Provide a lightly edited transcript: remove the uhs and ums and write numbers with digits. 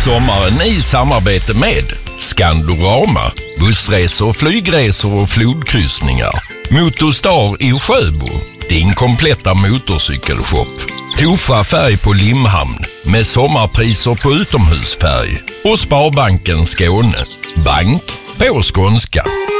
sommaren i samarbete med Skandorama, bussresor, flygresor och flodkryssningar. Motorstar i Sjöbo, din kompletta motorcykelshop. Tofa färg på Limhamn med sommarpriser på utomhusfärg. Och Sparbanken Skåne, bank på skånska.